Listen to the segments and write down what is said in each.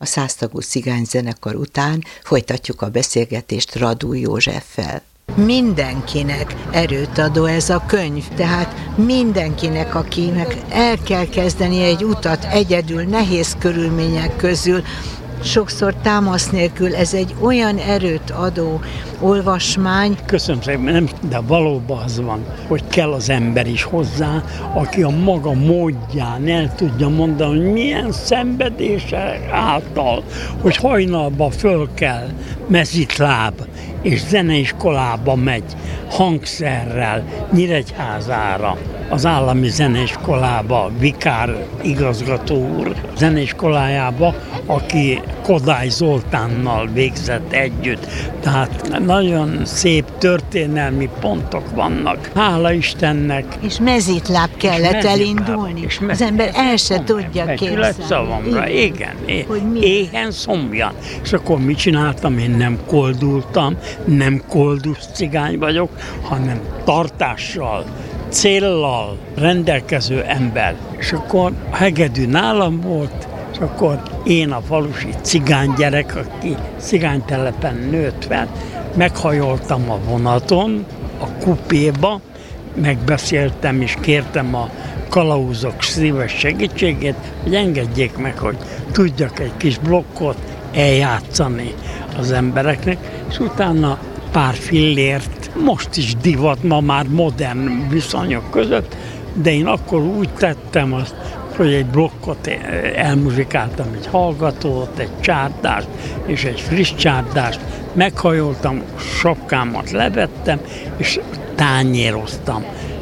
A 100 tagú cigányzenekar után folytatjuk a beszélgetést Radúj Józseffel. Mindenkinek erőt adó ez a könyv, tehát mindenkinek, akinek el kell kezdeni egy utat egyedül, nehéz körülmények közül, sokszor támasz nélkül, ez egy olyan erőt adó olvasmány. Köszönöm szépen, nem, de valóban az van, hogy kell az ember is hozzá, aki a maga módján el tudja mondani, hogy milyen szenvedése által, hogy hajnalba föl kell, mezitláb, és zeneiskolába megy, hangszerrel, Nyíregyházára, az állami zeneiskolába, Vikár igazgató úr zeneiskolájába, aki Kodály Zoltánnal végzett együtt. Tehát nagyon szép történelmi pontok vannak. Hála Istennek. És mezitláb kellett elindulni. Az ember el se tudja képzelni. Szavamra, igen. Éhen szomjan. És akkor mit csináltam? Én nem koldultam, nem koldus cigány vagyok, hanem tartással, céllal rendelkező ember. És akkor a hegedű nálam volt, és akkor én a falusi cigánygyerek, aki cigánytelepen nőtt fel, meghajoltam a vonaton, a kupéba, megbeszéltem és kértem a kalauzok szíves segítségét, hogy engedjék meg, hogy tudjak egy kis blokkot eljátszani az embereknek, és utána pár fillért, most is divat, ma már modern viszonyok között, de én akkor úgy tettem azt, hogy egy blokkot elmuzsikáltam, egy hallgatót, egy csárdást és egy friss csárdást, meghajoltam, sapkámat levettem, és tányéroztam,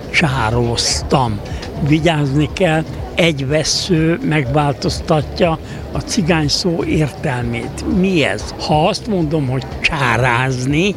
csároztam. Vigyázni kell, egy vessző megváltoztatja a cigány szó értelmét. Mi ez? Ha azt mondom, hogy csárázni,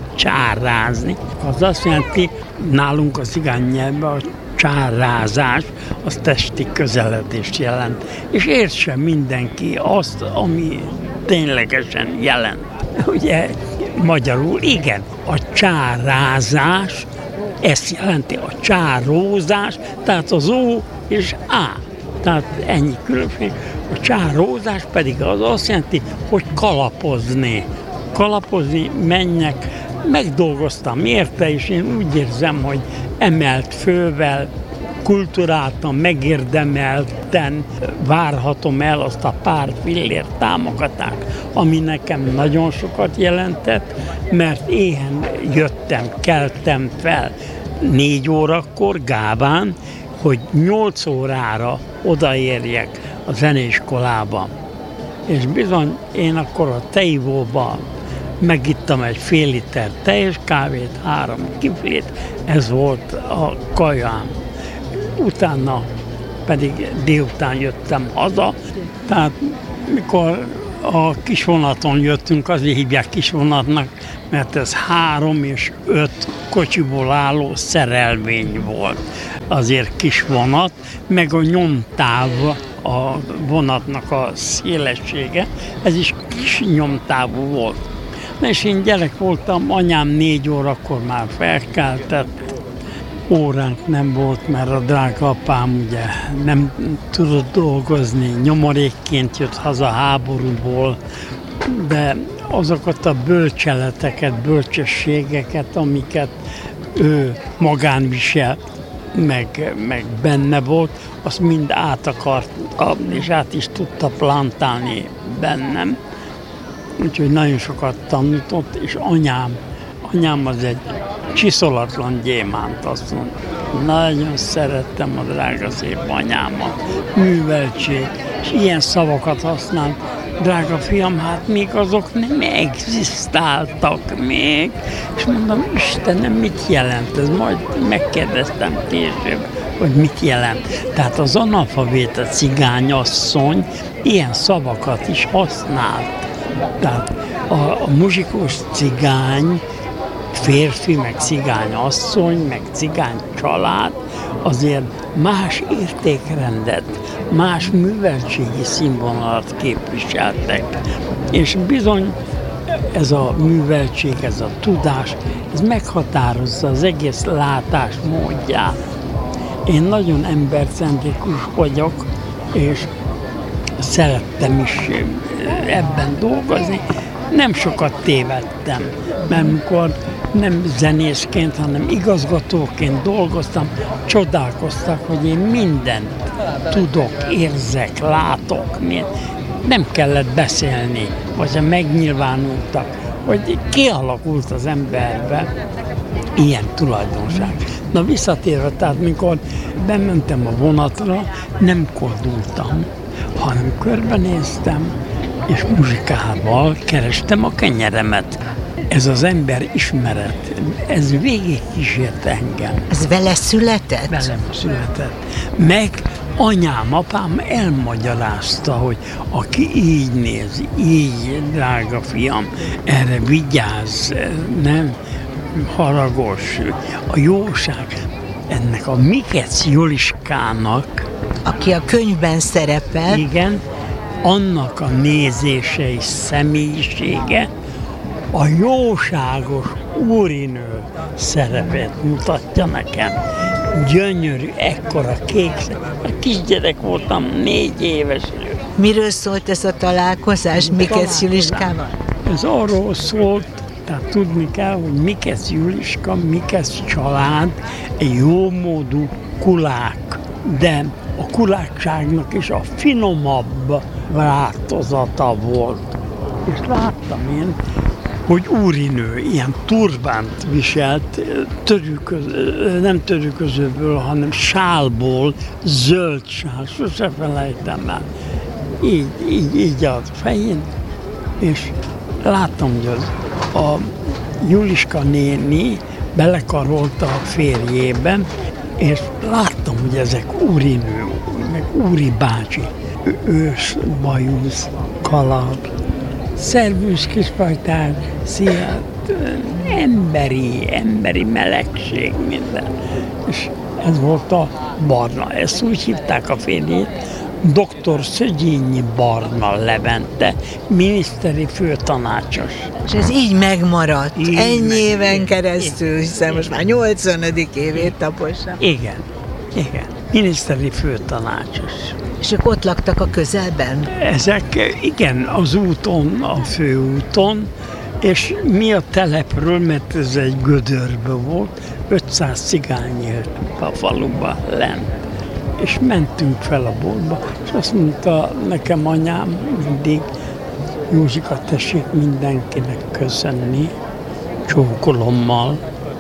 az azt jelenti, nálunk a cigány nyelvben a csárázás, az testi közeledést jelent. És értse mindenki azt, ami ténylegesen jelent. Ugye magyarul igen, a csárázás, ezt jelenti a csárózás, tehát az O és A. Tehát ennyi különbség. A csárózás pedig az azt jelenti, hogy kalapozni. Kalapozni, menjek, megdolgoztam érte, és én úgy érzem, hogy emelt fővel, kulturáltan, megérdemelten várhatom el azt a pár fillér támogatást, ami nekem nagyon sokat jelentett, mert éhen jöttem, keltem fel 4 órakor Gábán, hogy 8 órára odaérjek a zeneiskolába. És bizony én akkor a teivóban megittam egy fél liter teljes kávét, 3 kiflét, ez volt a kajám. Utána pedig délután jöttem haza, tehát mikor a kisvonaton jöttünk, azért hívják kisvonatnak, mert ez 3 és 5 kocsiból álló szerelvény volt. Azért kisvonat, meg a nyomtáv a vonatnak a szélessége, ez is kis nyomtávú volt. És én gyerek voltam, anyám 4 órakor már felkeltett, óránk nem volt, mert a drága apám ugye nem tudott dolgozni, nyomorékként jött haza háborúból, de azokat a bölcseleteket, bölcsességeket, amiket ő magán viselt, meg benne volt, azt mind át akart adni, és át is tudta plantálni bennem. Úgyhogy nagyon sokat tanított, és anyám az egy csiszolatlan gyémánt, azt mondta. Nagyon szerettem a drága szép anyámat, műveltség, és ilyen szavakat használ. Drága fiam, hát még azok nem egzisztáltak még. És mondom, Istenem, mit jelent ez? Majd megkérdeztem később, hogy mit jelent. Tehát az analfabéta cigányasszony ilyen szavakat is használt. Tehát a muzsikus cigány, férfi, meg cigány asszony, meg cigány család azért más értékrendet, más műveltségi színvonalat képviseltek. És bizony ez a műveltség, ez a tudás, ez meghatározza az egész látásmódját. Én nagyon embercentrikus vagyok, és szerettem is ebben dolgozni. Nem sokat tévedtem, mert amikor nem zenészként, hanem igazgatóként dolgoztam, csodálkoztak, hogy én mindent tudok, érzek, látok. Nem kellett beszélni, vagy megnyilvánultak, hogy kialakult az emberbe ilyen tulajdonság. Na visszatérve, tehát mikor bementem a vonatra, nem koldultam, hanem körbenéztem, és muzsikával kerestem a kenyeremet. Ez az ember ismeret, ez végig kísért engem. Ez vele született? Velem született. Meg anyám, apám elmagyarázta, hogy aki így néz, így, drága fiam, erre vigyázz, nem haragos, a jóság. Ennek a Mikec Juliskának, aki a könyvben szerepel. Igen, annak a nézése és személyisége a jóságos úrinő szerepet mutatja nekem. Gyönyörű, ekkora kék, kisgyerek voltam, 4 éves. Miről szólt ez a találkozás Mikec Juliskával? Ez arról szólt, tehát tudni kell, hogy Mikec Juliska, Mikec család egy jómódú kulák, de a kulákságnak is a finomabb változata volt. És láttam én, hogy úrinő ilyen turbánt viselt, nem törőközőből, hanem sálból, zöld sál, sose felejtem el. Így a fején, és láttam, hogy a Juliska néni belekarolta a férjében, és láttam, hogy ezek úrinő, meg úri bácsi, ős, bajusz, kalap, szervusz kisfajtár, szia, emberi melegség, minden. És ez volt a Barna, ezt úgy hívták a férjét, Dr. Szögyényi Barna Levente, miniszteri főtanácsos. És ez így megmaradt, ennyi éven keresztül, hiszen most már 80. évét tapossa. Igen, miniszteri főtanácsos. És ők ott laktak a közelben? Ezek, igen, az úton, a főúton, és mi a telepről, mert ez egy gödörbe volt, 500 cigány élt a faluba lent. És mentünk fel a boltba, és azt mondta nekem anyám mindig, Józsika, tessék mindenkinek köszönni, csókolommal,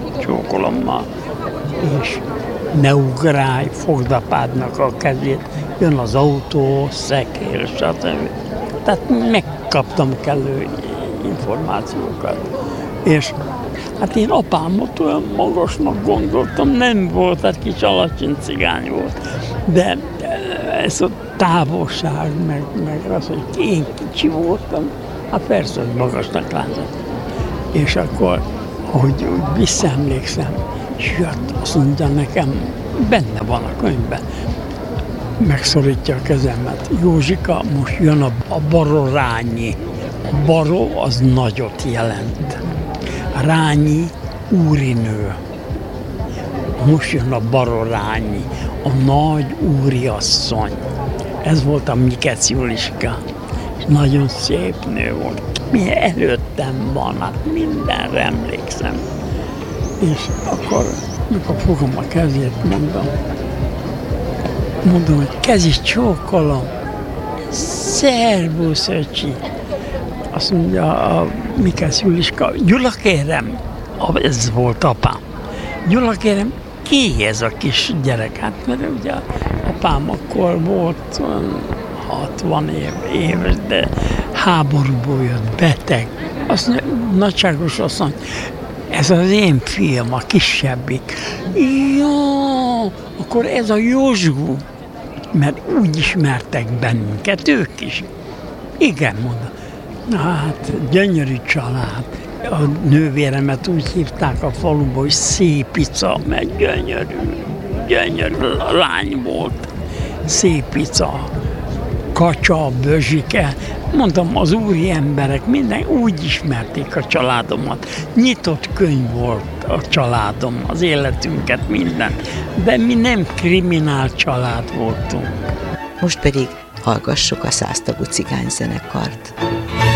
és ne ugrálj, fogd apádnak a kezét, jön az autó, szekér, stb. Tehát megkaptam kellő információkat. És hát én apámot olyan magasnak gondoltam, nem volt, hát kis alacsony cigány volt. De ez a távolság, meg az, hogy én kicsi voltam, hát persze, hogy magasnak látott. És akkor, ahogy visszaemlékszem, és jött, azt mondja nekem, benne van a könyvben, megszorítja a kezemet. Józsika, most jön a barorányi. A baró az nagyot jelent. Rányi úrinő. Most jön a barorányi, a nagy úriasszony. Ez volt a Mikec Juliska. És nagyon szép nő volt. Mi előttem van, hát mindenre emlékszem. És akkor, mikor fogom a kezét, mondom, hogy kezi csókolom. Szervusz, öcsi. Azt mondja a Mikec Juliska, Gyula kérem, ez volt apám. Gyula kérem, ki ez a kis gyerek? Hát mert ugye apám akkor volt 60 éves, de háborúból jött, beteg. Azt mondja, nagyságos azt mondja, ez az én fiam, a kisebbik. Jó, akkor ez a Józsgu, mert úgy ismertek bennünket, ők is. Igen, mondom. Na hát, gyönyörű család. A nővéremet úgy hívták a faluba, hogy Szépica, mert gyönyörű lány volt. Szépica, Kacsa, Bözsike. Mondtam, az úri emberek minden úgy ismerték a családomat. Nyitott könyv volt a családom, az életünket, minden. De mi nem kriminál család voltunk. Most pedig hallgassuk a 100 tagú cigányzenekart.